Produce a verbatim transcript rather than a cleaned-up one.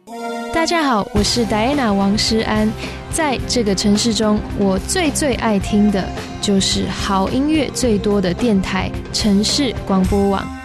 大家好，我是 Diana 王诗安。在这个城市中，我最最爱听的就是好音乐最多的电台——城市广播网。